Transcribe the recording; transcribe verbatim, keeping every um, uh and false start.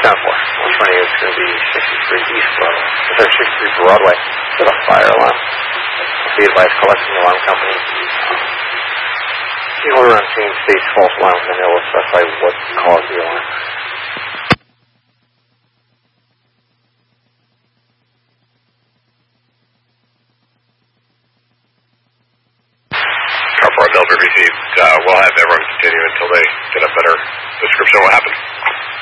ten four. one twenty is going to be sixty-three East Broadway. Sorry, sixty-three Broadway. There's a fire alarm. Be advised, collecting alarm company. The order on scene states false alarms, and they will specify what caused the alarm. Car four, Delta received. Uh, we'll have everyone continue until they get a better description of what happened.